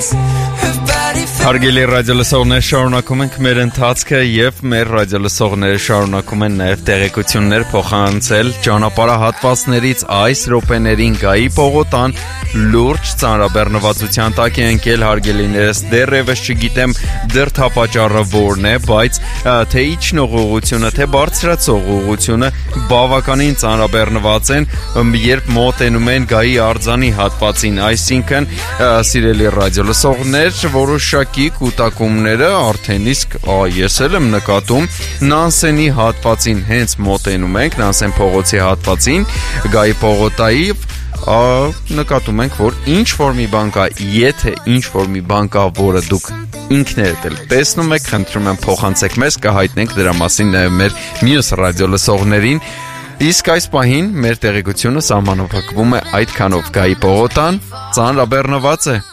Հարգելի ռադիոլսողներ, շարունակում ենք մեր ընթացքը եւ մեր ռադիոլսողները շարունակում են նաեւ տեղեկություններ փոխանցել ճանապարհահատվածներից այս րոպեներին Գայի պողոտան լուրջ ծանրաբեռնվածության տակ է ընկել հարգելիներս դեռևս չգիտեմ դեռ թափաճառը որն է, բայց թե իջնող ուղղությունը, թե բարձրացող ուղղությունը բավականին ծանրաբեռնված են, երբ մոտենում են Գայի արձանի հատվածին, այսինքն սիրելի ռադիոլսողներ, որոշակի կուտակումները արդեն իսկ ես էլ եմ նկատում Նանսենի հատվածին հենց մոտենում ենք, Նանսեն փողոցի հատվածին, Գայի պողոտայի նկատում ենք, որ ինչ-որ մի բան կա, եթե ինչ-որ մի բան կա, որը դուք ինքներդ էլ տեսնում եք, խնդրում եմ փոխանցեք մեզ, կհայտնենք դրա մասին նաև մեր մյուս ռադիոլսողներին, իսկ այս պահին մեր տեղեկությունը սահմանափակվում է այդքանով Գայի պողոտան ծանրաբեռնված է